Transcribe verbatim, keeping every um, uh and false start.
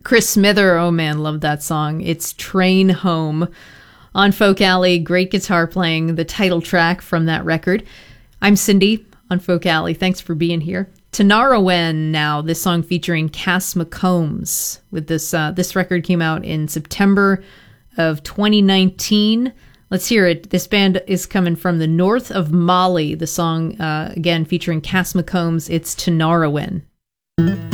Chris Smither, oh man, love that song. It's Train Home on Folk Alley. Great guitar playing, the title track from that record. I'm Cindy on Folk Alley. Thanks for being here. Tinariwen now, this song featuring Cass McCombs. With this, uh, this record came out in September of twenty nineteen. Let's hear it. This band is coming from the north of Mali. The song, uh, again, featuring Cass McCombs. It's Tinariwen.